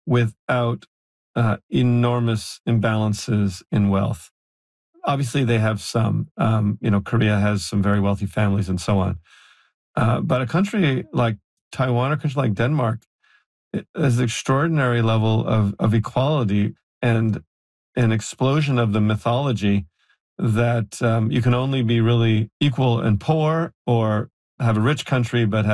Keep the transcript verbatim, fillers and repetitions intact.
without uh, enormous imbalances in wealth. Obviously, they have some. Um, you know, Korea has some very wealthy families and so on. Uh, but a country like Taiwan or a country like Denmark it has an extraordinary level of, of equality and an explosion of the mythology that um, you can only be really equal and poor or have a rich country but have